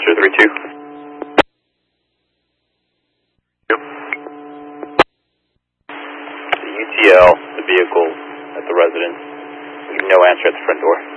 Answer 3-2. The UTL, the vehicle at the residence. No answer at the front door.